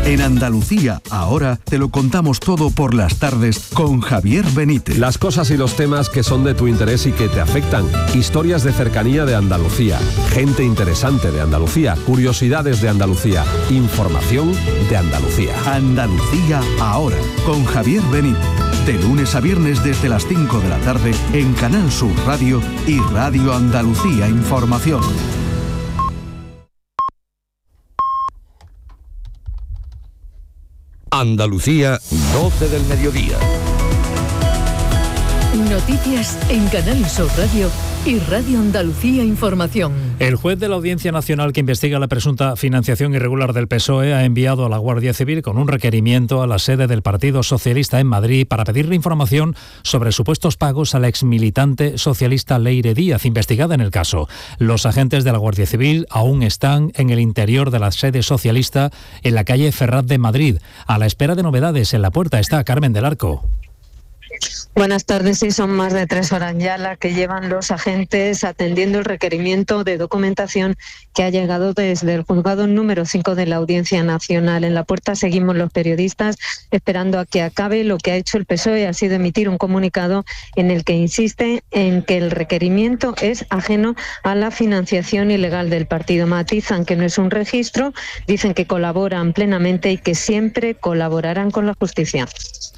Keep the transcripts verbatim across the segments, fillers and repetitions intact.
En Andalucía, ahora te lo contamos todo por las tardes con Javier Benítez. Las cosas y los temas que son de tu interés y que te afectan. Historias de cercanía de Andalucía. Gente interesante de Andalucía. Curiosidades de Andalucía. Información de Andalucía. Andalucía, ahora, con Javier Benítez. De lunes a viernes desde las cinco de la tarde en Canal Sur Radio y Radio Andalucía Información. Andalucía, doce del mediodía. Noticias en Canal Sur Radio y Radio Andalucía Información. El juez de la Audiencia Nacional que investiga la presunta financiación irregular del P S O E ha enviado a la Guardia Civil con un requerimiento a la sede del Partido Socialista en Madrid para pedirle información sobre supuestos pagos a la exmilitante socialista Leire Díaz, investigada en el caso. Los agentes de la Guardia Civil aún están en el interior de la sede socialista en la calle Ferraz de Madrid. A la espera de novedades, en la puerta está Carmen del Arco. Buenas tardes. Sí, son más de tres horas ya las que llevan los agentes atendiendo el requerimiento de documentación que ha llegado desde el juzgado número cinco de la Audiencia Nacional. En la puerta seguimos los periodistas esperando a que acabe. Lo que ha hecho el P S O E ha sido emitir un comunicado en el que insiste en que el requerimiento es ajeno a la financiación ilegal del partido. Matizan que no es un registro, dicen que colaboran plenamente y que siempre colaborarán con la justicia.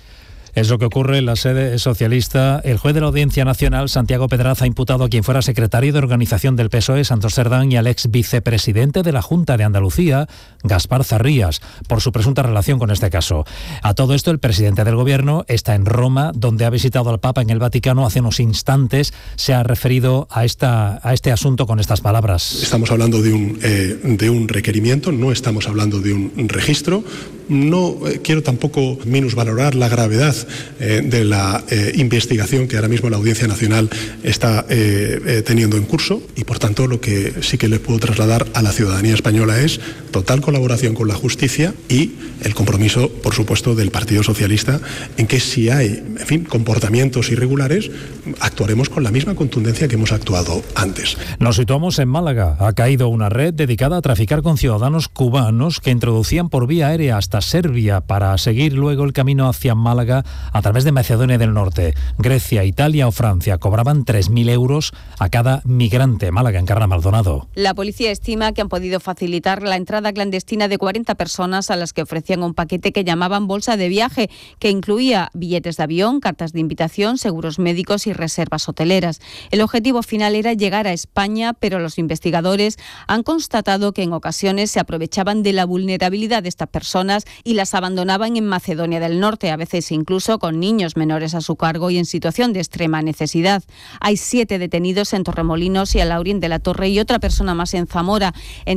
Es lo que ocurre en la sede socialista. El juez de la Audiencia Nacional, Santiago Pedraza, ha imputado a quien fuera secretario de organización del P S O E, Santos Cerdán, y al ex vicepresidente de la Junta de Andalucía, Gaspar Zarrías, por su presunta relación con este caso. A todo esto, el presidente del Gobierno está en Roma, donde ha visitado al Papa en el Vaticano hace unos instantes. Se ha referido a, esta, a este asunto con estas palabras. Estamos hablando de un, eh, de un requerimiento, no estamos hablando de un registro. No eh, quiero tampoco minusvalorar la gravedad eh, de la eh, investigación que ahora mismo la Audiencia Nacional está eh, eh, teniendo en curso, y por tanto lo que sí que le puedo trasladar a la ciudadanía española es total colaboración con la justicia y el compromiso, por supuesto, del Partido Socialista en que si hay, en fin, comportamientos irregulares, actuaremos con la misma contundencia que hemos actuado antes. Nos situamos en Málaga. Ha caído una red dedicada a traficar con ciudadanos cubanos que introducían por vía aérea hasta Serbia para seguir luego el camino hacia Málaga a través de Macedonia del Norte. Grecia, Italia o Francia cobraban tres mil euros a cada migrante. Málaga, Encarna Maldonado. La policía estima que han podido facilitar la entrada clandestina de cuarenta personas a las que ofrecían un paquete que llamaban bolsa de viaje, que incluía billetes de avión, cartas de invitación, seguros médicos y reservas hoteleras. El objetivo final era llegar a España, pero los investigadores han constatado que en ocasiones se aprovechaban de la vulnerabilidad de estas personas y las abandonaban en Macedonia del Norte, a veces incluso con niños menores a su cargo y en situación de extrema necesidad. Hay siete detenidos en Torremolinos y Alhaurín de la Torre y otra persona más en Zamora. En